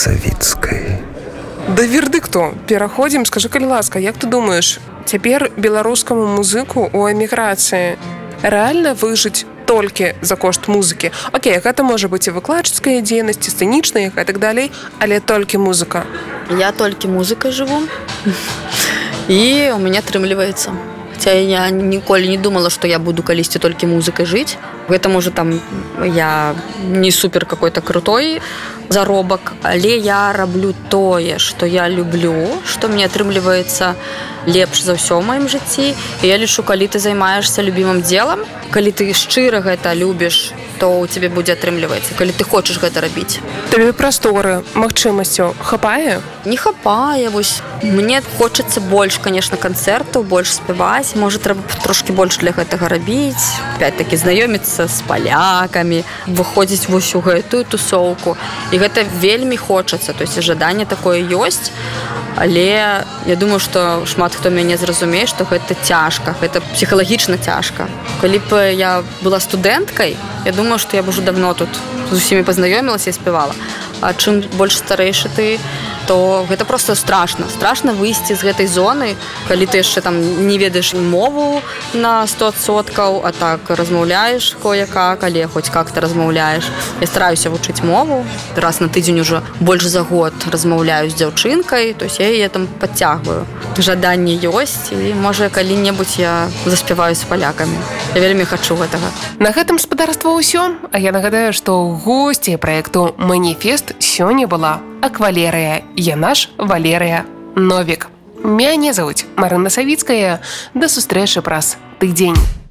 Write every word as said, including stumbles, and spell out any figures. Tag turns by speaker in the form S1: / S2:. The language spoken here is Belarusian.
S1: Савіцкай.
S2: Да вердыкту пераходзім. Скажы, калі ласка, як ты думаеш, цяпер беларускаму музыку ў эміграцыі рэальна выжыць толькі за кошт музыкі? Окей, гэта можа быць і выкладчыцкая дзейнасць, сцэнічная і так далей, але толькі музыка.
S3: Я толькі музыкай жыву, і у мяне атрымліваецца. Хаця я ніколі не думала, што я буду калісьці толькі музыкай жыць. Гэта, можа, там я не супер какой-то крутой заробак, але я раблю тое, што я люблю, што мне атрымліваецца лепш за ўсё ў маім жыцці. І я лічу, калі ты займаешься любімым делам, калі ты шчыра гэта любіш, то ў цябе будзе атрымліваецца, калі ты хочаш гэта рабіць.
S2: Табе прасторы, магчымасцяў хапае?
S3: Не хапае, вось. Мне хочацца больш, конечно, канцэртаў, больш спяваць. Можа, трэба трошкі больш для гэтага рабіць. Опять-таки, знаёміцца з палякамі, выходзіць вось у гэтую тусоўку. І гэта вельмі хочацца, то есть жаданне такое ёсць. Але я думаю, што шмат хто мяне зразумее, што гэта цяжка, гэта псіхалагічна цяжка. Калі б я была студэнткай, я думаю, што я б ужо давно тут з усімі пазнаёмілася і спявала. А чым больш старэйшы ты, то гэта просто страшна. Страшна выйсці з гэтай зоны, калі ты яшчэ там не ведаеш мову на сто адсоткаў, а так размаўляеш кое-как, але хоць как-то размаўляеш. Я стараюся вучыць мову. Раз на тыдзень ужо больш за год размаўляю з дзяўчынкай, то есть я яе там падцягваю. Жаданне ёсць, і можа калі-небудзь я заспяваю з палякамі. Я вельмі хачу гэтага.
S2: На гэтым спадарства ўсё. А я нагадаю, што госці праекту «Маніфест» сёння была Аквалерыя, яна ж Валерыя Новік. Мяне завуць Марына Савіцкая. Да сустрэчы праз тыдзень.